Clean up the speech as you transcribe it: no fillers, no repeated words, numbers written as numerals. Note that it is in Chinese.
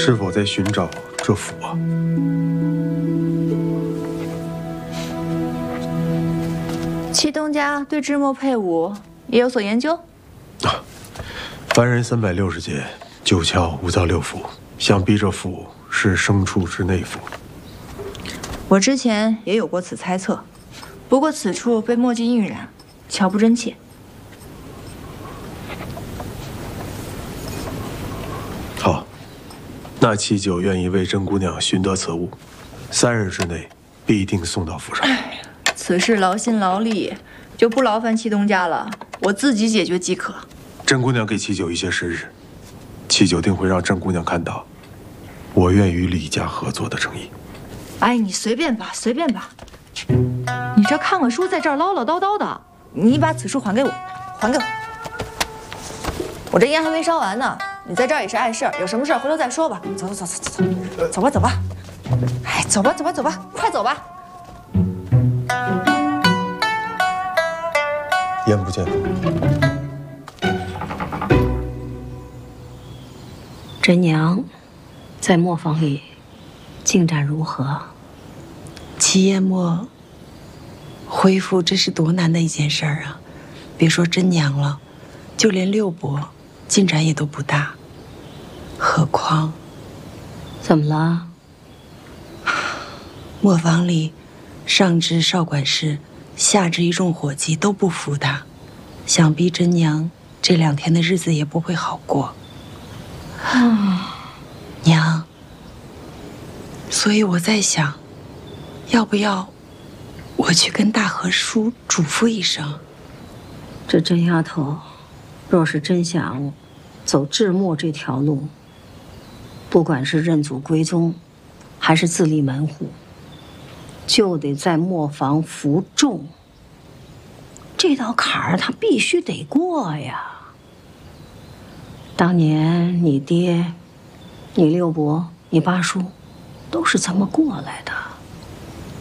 是否在寻找这符啊？ 祁东家对制墨配伍也有所研究。 凡人360劫，9窍无造6符，想必这符是牲畜之内符。 我之前也有过此猜测，不过此处被墨迹晕染，悄不真切。 好，那七九愿意为甄姑娘寻得此物，3日之内必定送到府上。 此事劳心劳力，就不劳烦祁东家了，我自己解决即可。 甄姑娘给七九一些时日，七九定会让甄姑娘看到我愿与李家合作的诚意。 哎，你随便吧，随便吧。你这看个书，在这儿唠唠叨叨的，你把此书还给我，还给我。我这烟还没烧完呢，你在这儿也是碍事儿，有什么事儿回头再说吧。走走走走走，走吧走吧。哎，走吧走吧走吧，快走吧。 眼不见。 甄娘在磨坊里进展如何？ 祁砚墨恢复，这是多难的一件事儿啊！别说甄娘了，就连六伯进展也都不大，何况…… 怎么了？ 磨坊里，上至少管事，下至一众伙计都不服他，想必甄娘这2天的日子也不会好过。娘，所以我在想，要不要我去跟大和叔嘱咐一声？ 这甄丫头，若是真想走制墨这条路，不管是认祖归宗，还是自立门户，就得在磨坊服众。这道坎儿她必须得过呀。当年你爹、你六伯、你八叔，都是这么过来的。